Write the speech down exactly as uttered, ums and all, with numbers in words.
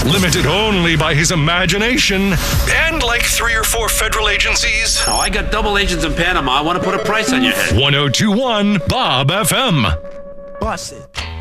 limited only by his imagination, and like three or four federal agencies. Oh, I got double agents in Panama. I want to put a price on your head. ten twenty-one Bob F M. Bust it.